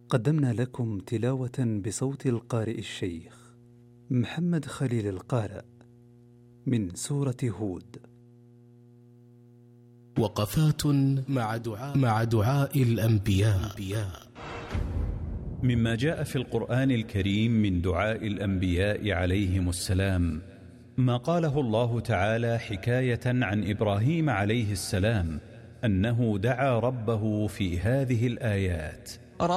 قدمنا لكم تلاوة بصوت القارئ الشيخ محمد خليل القارئ من سورة هود. وقفات مع دعاء الأنبياء. مما جاء في القرآن الكريم من دعاء الأنبياء عليهم السلام ما قاله الله تعالى حكاية عن إبراهيم عليه السلام أنه دعا ربه في هذه الآيات: